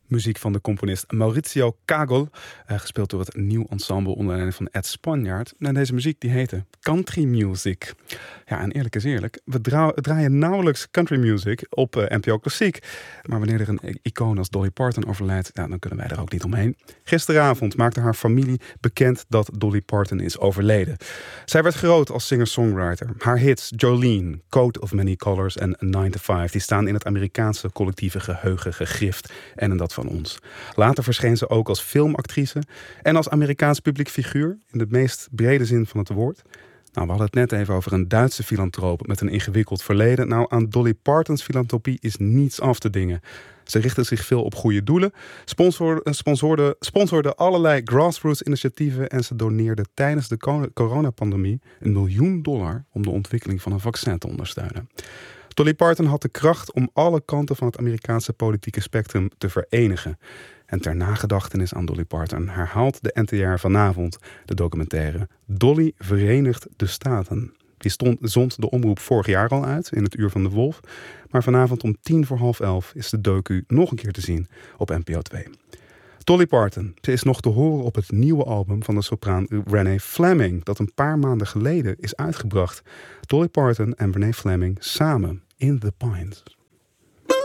Muziek van de componist Maurizio Kagel, gespeeld door het nieuw ensemble onder leiding van Ed Spanjaard. En deze muziek die heette Country Music. Ja, en eerlijk is eerlijk, we draaien nauwelijks country music op NPO Klassiek. Maar wanneer er een icoon als Dolly Parton overlijdt, ja, dan kunnen wij er ook niet omheen. Gisteravond maakte haar familie bekend dat Dolly Parton is overleden. Zij werd groot als singer-songwriter. Haar hits Jolene, Coat of Many Colors en 9 to 5... die staan in het Amerikaanse collectieve geheugen gegrift en in dat van ons. Later verscheen ze ook als filmactrice en als Amerikaans publiek figuur in de meest brede zin van het woord. Nou, we hadden het net even over een Duitse filantroop met een ingewikkeld verleden. Nou, aan Dolly Partons filantropie is niets af te dingen. Ze richtte zich veel op goede doelen, sponsorde allerlei grassroots initiatieven en ze doneerde tijdens de coronapandemie $1 miljoen om de ontwikkeling van een vaccin te ondersteunen. Dolly Parton had de kracht om alle kanten van het Amerikaanse politieke spectrum te verenigen. En ter nagedachtenis aan Dolly Parton herhaalt de NTR vanavond de documentaire Dolly verenigt de Staten. Die zond de omroep vorig jaar al uit in het Uur van de Wolf. Maar vanavond om 10:45 is de docu nog een keer te zien op NPO 2. Dolly Parton, ze is nog te horen op het nieuwe album van de sopraan Renee Fleming, dat een paar maanden geleden is uitgebracht. Dolly Parton en Renee Fleming samen in The Pines.